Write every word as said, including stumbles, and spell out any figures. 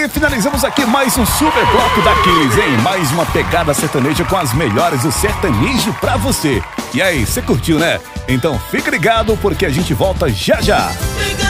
E finalizamos aqui mais um super bloco daqueles, hein? Mais uma pegada sertaneja com as melhores do sertanejo pra você. E aí, você curtiu, né? Então fique ligado porque a gente volta já já.